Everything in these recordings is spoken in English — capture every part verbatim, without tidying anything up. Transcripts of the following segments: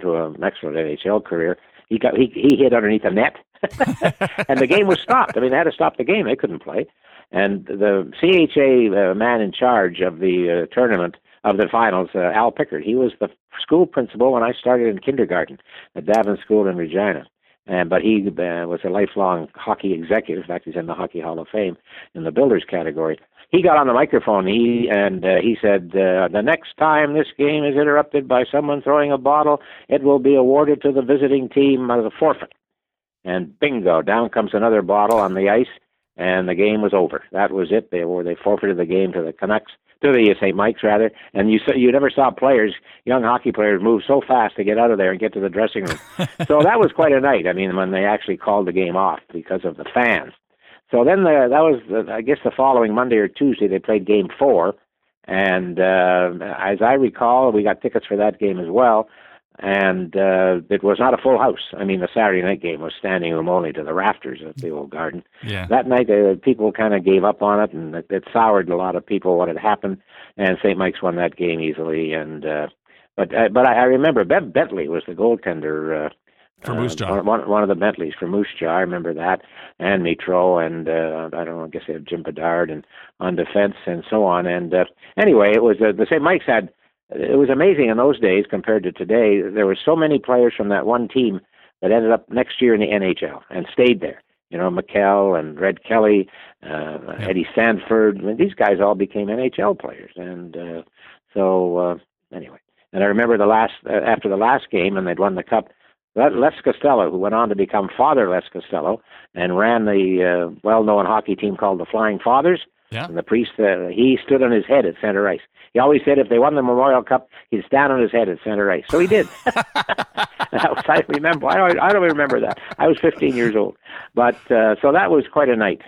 to an excellent N H L career. He got he he hit underneath the net, and the game was stopped. I mean, they had to stop the game; they couldn't play. And the C H A uh, man in charge of the uh, tournament of the finals, uh, Al Pickard, he was the school principal when I started in kindergarten at Davin School in Regina. And but he uh, was a lifelong hockey executive. In fact, he's in the Hockey Hall of Fame in the builders category. He got on the microphone. He and uh, he said, uh, "The next time this game is interrupted by someone throwing a bottle, it will be awarded to the visiting team as a forfeit." And bingo, down comes another bottle on the ice, and the game was over. That was it. They were they forfeited the game to the Canucks, to the Saint Mike's rather. And you saw, you never saw players, young hockey players, move so fast to get out of there and get to the dressing room. So that was quite a night. I mean, when they actually called the game off because of the fans. So then the, that was, uh, I guess, the following Monday or Tuesday, they played game four. And uh, as I recall, we got tickets for that game as well. And uh, it was not a full house. I mean, the Saturday night game was standing room only to the rafters at the old Garden. Yeah. That night, uh, people kind of gave up on it, and it, it soured a lot of people what had happened. And Saint Mike's won that game easily. And uh, but uh, but I, I remember Bev Bentley was the goaltender. Uh, For Moose Jaw. Uh, one, one of the Bentleys for Moose Jaw, I remember that, and Mitro, and uh, I don't know, I guess they had Jim Bedard and on defense and so on. And uh, anyway, it was uh, the Saint Mike's had. It was amazing in those days compared to today. There were so many players from that one team that ended up next year in the N H L and stayed there. You know, McKell and Red Kelly, uh, yeah. Eddie Sanford. I mean, these guys all became N H L players. And uh, so, uh, anyway. And I remember the last uh, after the last game, and they'd won the cup, Les Costello, who went on to become Father Les Costello and ran the uh, well-known hockey team called the Flying Fathers. Yeah. And the priest, uh, he stood on his head at center ice. He always said if they won the Memorial Cup, he'd stand on his head at center ice. So he did. That was, I remember. I don't, I don't remember that. I was fifteen years old. But uh, so that was quite a night.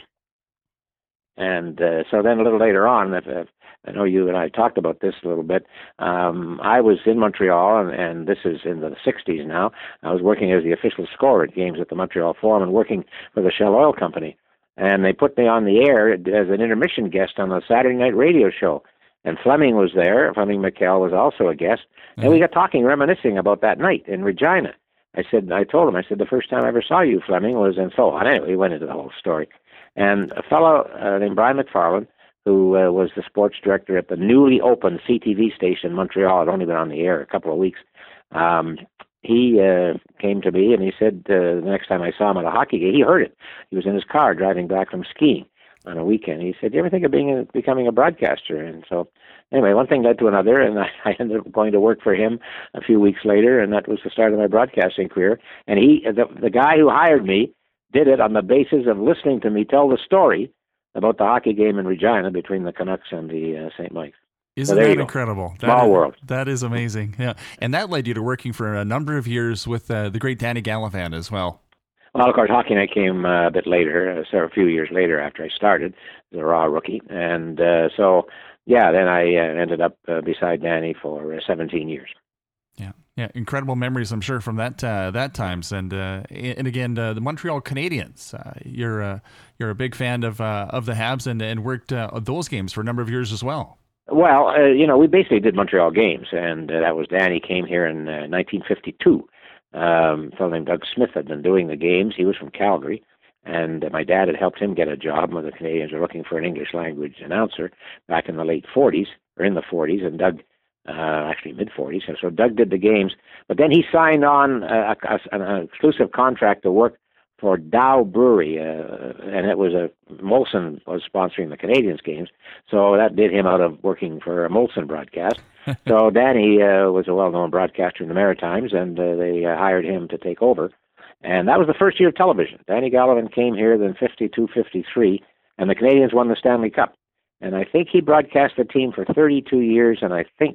And uh, so then a little later on, if, uh, I know you and I talked about this a little bit. Um, I was in Montreal, and, and this is in the sixties now. I was working as the official scorer at games at the Montreal Forum and working for the Shell Oil Company. And they put me on the air as an intermission guest on a Saturday night radio show. And Fleming was there. Fleming McKell was also a guest. Mm-hmm. And we got talking, reminiscing about that night in Regina. I said, I told him, I said, the first time I ever saw you, Fleming, was and so on. Anyway, he went into the whole story. And a fellow uh, named Brian McFarland, who uh, was the sports director at the newly opened C T V station in Montreal, had only been on the air a couple of weeks, um, he uh, came to me and he said uh, the next time I saw him at a hockey game, he heard it. He was in his car driving back from skiing on a weekend. He said, "Do you ever think of being a, becoming a broadcaster?" And so, anyway, one thing led to another, and I, I ended up going to work for him a few weeks later, and that was the start of my broadcasting career. And he, the, the guy who hired me, did it on the basis of listening to me tell the story about the hockey game in Regina between the Canucks and the uh, Saint Mike's. Isn't so that incredible? That Small is, world. That is amazing. Yeah, and that led you to working for a number of years with uh, the great Danny Gallivan as well. Well, of course, Hockey Night came uh, a bit later, uh, so a few years later after I started as a raw rookie. And uh, so, yeah, then I uh, ended up uh, beside Danny for uh, seventeen years. Yeah, yeah, incredible memories, I'm sure, from that uh, that times. And uh, and again, uh, the Montreal Canadiens. Uh, you're uh, you're a big fan of uh, of the Habs and and worked uh, those games for a number of years as well. Well, uh, you know, we basically did Montreal games, and uh, that was Danny came here in uh, nineteen fifty-two. Um, a fellow named Doug Smith had been doing the games. He was from Calgary, and uh, my dad had helped him get a job when the Canadians were looking for an English language announcer back in the late forties, or in the forties, and Doug, uh, actually mid-forties, and so Doug did the games. But then he signed on a, a, an exclusive contract to work for Dow Brewery, uh, and it was a Molson was sponsoring the Canadians games, so that did him out of working for a Molson broadcast. So Danny uh, was a well-known broadcaster in the Maritimes, and uh, they uh, hired him to take over. And that was the first year of television. Danny Gallivan came here in fifty-two fifty-three, and the Canadians won the Stanley Cup. And I think he broadcast the team for thirty-two years, and I think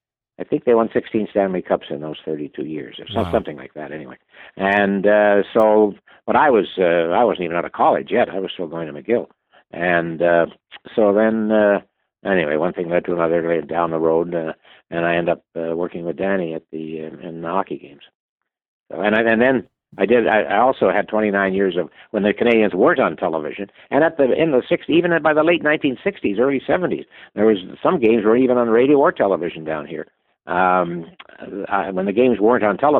I think they won sixteen Stanley Cups in those thirty-two years, or wow. something like that. Anyway, and uh, so, but I was uh, I wasn't even out of college yet. I was still going to McGill, and uh, so then. Uh, Anyway, one thing led to another later down the road, uh, and I ended up uh, working with Danny at the uh, in the hockey games. So, and I, and then I did. I, I also had twenty-nine years of when the Canadians weren't on television, and at the in the sixties, even by the late nineteen sixties, early seventies, there was some games weren't even on radio or television down here. Um, I, when the games weren't on television.